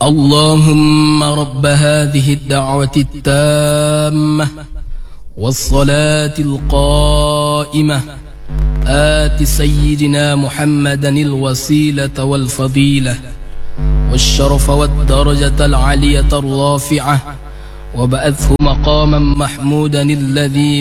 اللهم رب هذه الدعوة التامة والصلاة القائمة آت سيدنا محمدا الوسيلة والفضيلة والشرف والدرجة العالية الرافعة وبعثه مقاما محمودا الذي